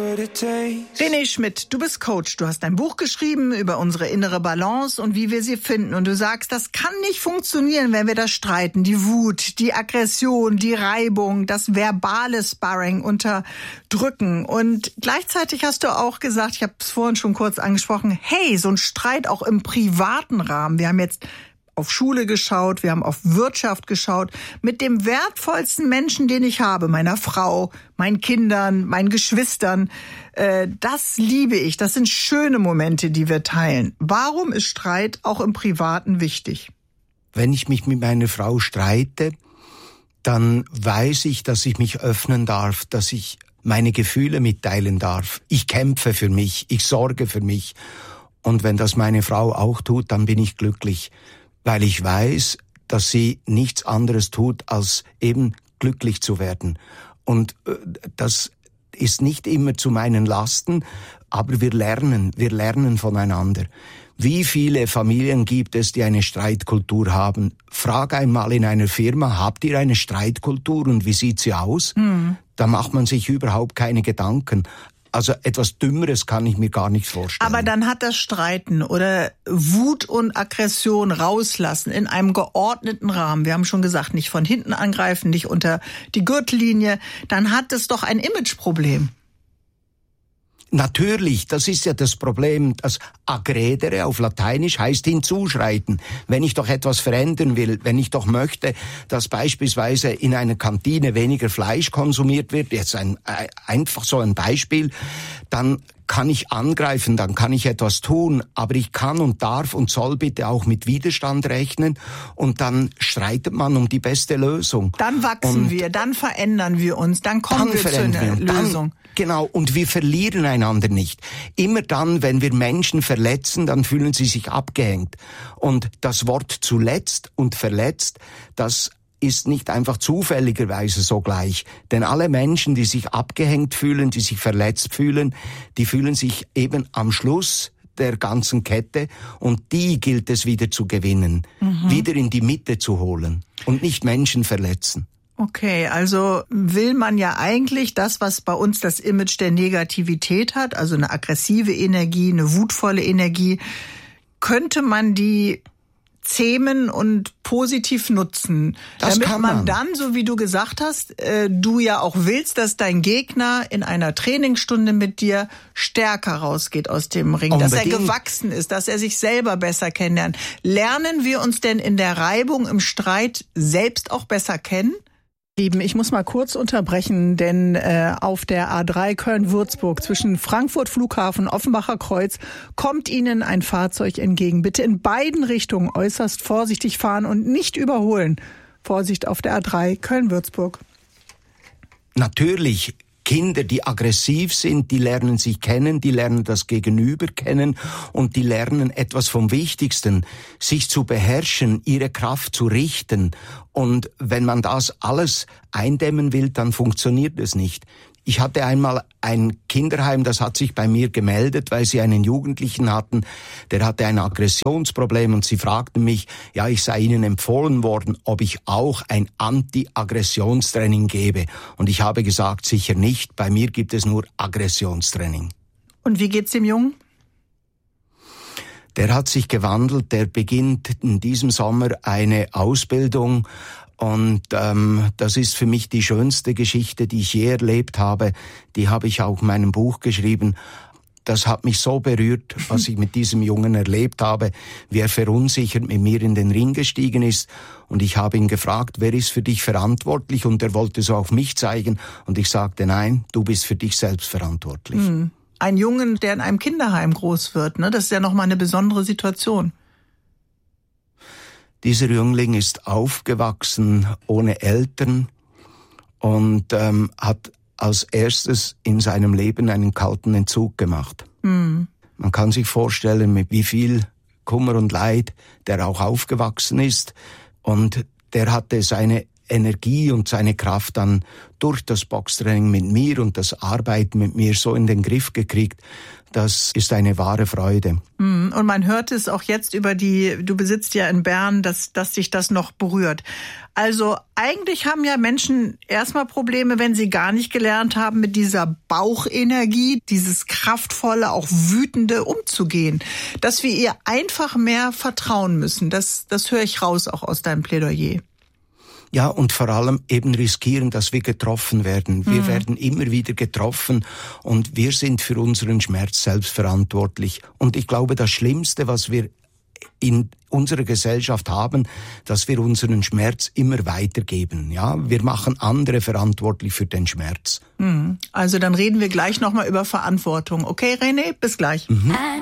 René Schmidt, du bist Coach. Du hast ein Buch geschrieben über unsere innere Balance und wie wir sie finden. Und du sagst, das kann nicht funktionieren, wenn wir das streiten. Die Wut, die Aggression, die Reibung, das verbale Sparring unterdrücken. Und gleichzeitig hast du auch gesagt, ich habe es vorhin schon kurz angesprochen, hey, so ein Streit auch im privaten Rahmen. Wir haben jetzt auf Schule geschaut, wir haben auf Wirtschaft geschaut, mit dem wertvollsten Menschen, den ich habe, meiner Frau, meinen Kindern, meinen Geschwistern. Das liebe ich. Das sind schöne Momente, die wir teilen. Warum ist Streit auch im Privaten wichtig? Wenn ich mich mit meiner Frau streite, dann weiß ich, dass ich mich öffnen darf, dass ich meine Gefühle mitteilen darf. Ich kämpfe für mich, ich sorge für mich. Und wenn das meine Frau auch tut, dann bin ich glücklich. Weil ich weiß, dass sie nichts anderes tut, als eben glücklich zu werden. Und das ist nicht immer zu meinen Lasten, aber wir lernen voneinander. Wie viele Familien gibt es, die eine Streitkultur haben? Frag einmal in einer Firma, habt ihr eine Streitkultur und wie sieht sie aus? Da macht man sich überhaupt keine Gedanken. Also etwas Dümmeres kann ich mir gar nicht vorstellen. Aber dann hat das Streiten oder Wut und Aggression rauslassen in einem geordneten Rahmen. Wir haben schon gesagt, nicht von hinten angreifen, nicht unter die Gürtellinie. Dann hat es doch ein Imageproblem. Natürlich, das ist ja das Problem. Das aggredere auf Lateinisch heißt hinzuschreiten. Wenn ich doch etwas verändern will, wenn ich doch möchte, dass beispielsweise in einer Kantine weniger Fleisch konsumiert wird, jetzt einfach so ein Beispiel, dann kann ich angreifen, dann kann ich etwas tun, aber ich kann und darf und soll bitte auch mit Widerstand rechnen und dann streitet man um die beste Lösung. Dann wachsen wir, dann verändern wir uns, dann kommen wir zu einer Lösung. Genau, und wir verlieren einander nicht. Immer dann, wenn wir Menschen verletzen, dann fühlen sie sich abgehängt. Und das Wort zuletzt und verletzt, das ist nicht einfach zufälligerweise so gleich. Denn alle Menschen, die sich abgehängt fühlen, die sich verletzt fühlen, die fühlen sich eben am Schluss der ganzen Kette und die gilt es wieder zu gewinnen, wieder in die Mitte zu holen und nicht Menschen verletzen. Okay, also will man ja eigentlich das, was bei uns das Image der Negativität hat, also eine aggressive Energie, eine wutvolle Energie, könnte man die zähmen und positiv nutzen. Das damit kann man dann, so wie du gesagt hast, du ja auch willst, dass dein Gegner in einer Trainingsstunde mit dir stärker rausgeht aus dem Ring, Unbedingt. Dass er gewachsen ist, dass er sich selber besser kennenlernt. Lernen wir uns denn in der Reibung, im Streit selbst auch besser kennen? Lieben, ich muss mal kurz unterbrechen, denn auf der A3 Köln-Würzburg zwischen Frankfurt Flughafen und Offenbacher Kreuz kommt Ihnen ein Fahrzeug entgegen. Bitte in beiden Richtungen äußerst vorsichtig fahren und nicht überholen. Vorsicht auf der A3 Köln-Würzburg. Natürlich. Kinder, die aggressiv sind, die lernen sich kennen, die lernen das Gegenüber kennen und die lernen etwas vom Wichtigsten, sich zu beherrschen, ihre Kraft zu richten. Und wenn man das alles eindämmen will, dann funktioniert es nicht. Ich hatte einmal ein Kinderheim, das hat sich bei mir gemeldet, weil sie einen Jugendlichen hatten, der hatte ein Aggressionsproblem und sie fragten mich, ja, ich sei ihnen empfohlen worden, ob ich auch ein Anti-Aggressionstraining gebe. Und ich habe gesagt, sicher nicht, bei mir gibt es nur Aggressionstraining. Und wie geht's dem Jungen? Der hat sich gewandelt, der beginnt in diesem Sommer eine Ausbildung. Und das ist für mich die schönste Geschichte, die ich je erlebt habe. Die habe ich auch in meinem Buch geschrieben. Das hat mich so berührt, was ich mit diesem Jungen erlebt habe, wie er verunsichert mit mir in den Ring gestiegen ist. Und ich habe ihn gefragt, wer ist für dich verantwortlich? Und er wollte so auf mich zeigen. Und ich sagte, nein, du bist für dich selbst verantwortlich. Ein Jungen, der in einem Kinderheim groß wird, ne? Das ist ja nochmal eine besondere Situation. Dieser Jüngling ist aufgewachsen ohne Eltern und hat als erstes in seinem Leben einen kalten Entzug gemacht. Man kann sich vorstellen, mit wie viel Kummer und Leid der auch aufgewachsen ist. Und der hatte seine Energie und seine Kraft dann durch das Boxtraining mit mir und das Arbeiten mit mir so in den Griff gekriegt. Das ist eine wahre Freude. Und man hört es auch jetzt du besitzt ja in Bern, dass dich das noch berührt. Also eigentlich haben ja Menschen erstmal Probleme, wenn sie gar nicht gelernt haben, mit dieser Bauchenergie, dieses kraftvolle, auch wütende umzugehen. Dass wir ihr einfach mehr vertrauen müssen. Das höre ich raus auch aus deinem Plädoyer. Ja, und vor allem eben riskieren, dass wir getroffen werden. Wir werden immer wieder getroffen und wir sind für unseren Schmerz selbst verantwortlich. Und ich glaube, das Schlimmste, was wir in unserer Gesellschaft haben, dass wir unseren Schmerz immer weitergeben. Ja, wir machen andere verantwortlich für den Schmerz. Also dann reden wir gleich nochmal über Verantwortung. Okay, René, bis gleich.